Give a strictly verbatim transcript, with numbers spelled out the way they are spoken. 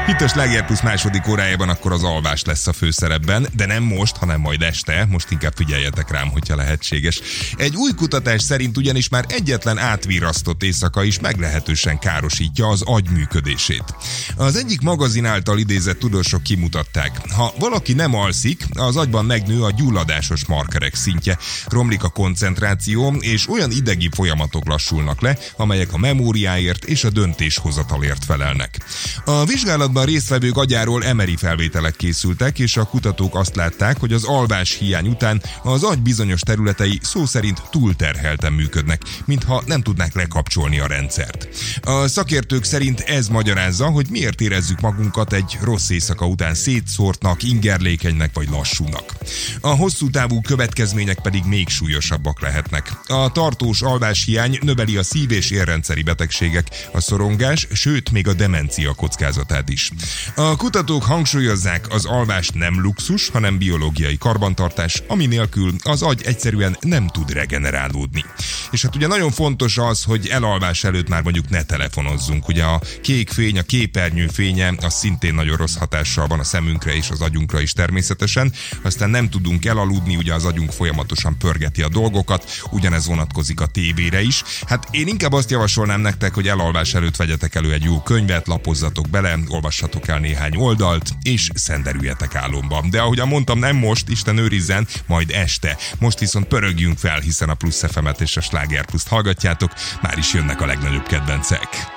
Itt a Sláger Plusz második órájában akkor az alvás lesz a főszerepben, de nem most, hanem majd este. Most inkább figyeljetek rám, hogyha lehetséges. Egy új kutatás szerint ugyanis már egyetlen átvirrasztott éjszaka is meglehetősen károsítja az agy működését. Az egyik magazin által idézett tudósok kimutatták, ha valaki nem alszik, az agyban megnő a gyulladásos markerek szintje, romlik a koncentráció, és olyan idegi folyamatok lassulnak le, amelyek a memóriáért és a döntéshozatalért felelnek. A vizsgálatban résztvevők agyáról em er i felvételek készültek, és a kutatók azt látták, hogy az alvás hiány után az agy bizonyos területei szó szerint túlterhelten működnek, mintha nem tudnák lekapcsolni a rendszert. A szakértők szerint ez magyarázza, hogy miért érezzük magunkat egy rossz éjszaka után szétszórtnak, ingerlékenynek vagy lassúnak. A hosszú távú következmények pedig még súlyosabbak lehetnek. A tartós alváshiány növeli a szív- és érrendszeri betegségek, a szorongás, sőt még a demencia kockázatát is. A kutatók hangsúlyozzák, az alvás nem luxus, hanem biológiai karbantartás, ami nélkül az agy egyszerűen nem tud regenerálódni. És hát ugye nagyon fontos az, hogy elalvás előtt már mondjuk ne telefonozzunk. Ugye a kék fény, a képernyő fénye, az szintén nagyon rossz hatással van a szemünkre és az agyunkra is természetesen. Aztán nem tudunk elaludni, ugye az agyunk folyamatosan pörgeti a dolgokat, ugyanez vonatkozik a tévére is. Hát én inkább azt javasolnám nektek, hogy elalvás előtt vegyetek elő egy jó könyvet, lapozzatok bele, olvassatok el néhány oldalt, és szenderüljetek álomba. De ahogyan mondtam, nem most, Isten őrizzen, majd este. Most viszont pörögjünk fel, hiszen a Plusz ef emet és a Sláger Pluszt hallgatjátok, már is jönnek a legnagyobb kedvencek.